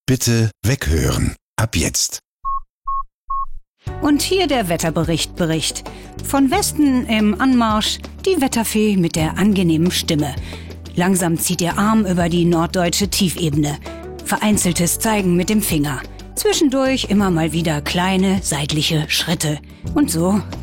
Bitte weghören. Ab jetzt. Und hier der Wetterbericht. Von Westen im Anmarsch die Wetterfee mit der angenehmen Stimme. Langsam zieht ihr Arm über die norddeutsche Tiefebene. Vereinzeltes Zeigen mit dem Finger. Zwischendurch immer mal wieder kleine seitliche Schritte. Und so